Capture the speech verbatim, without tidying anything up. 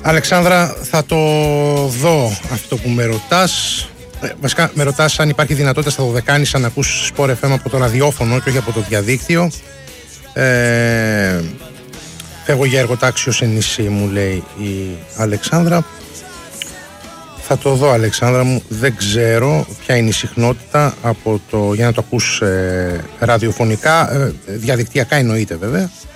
Αλεξάνδρα, θα το δω αυτό που με ρωτάς. Ε, βασικά με ρωτάς αν υπάρχει δυνατότητα στα δωδεκάνησα να ακούς Sport εφ εμ από το ραδιόφωνο και όχι από το διαδίκτυο. Ε, φεύγω για εργοτάξιο σε νησί, μου λέει η Αλεξάνδρα. Θα το δω, Αλεξάνδρα μου, δεν ξέρω ποια είναι η συχνότητα από το, για να το ακούς ε, ραδιοφωνικά, ε, διαδικτυακά εννοείται βέβαια.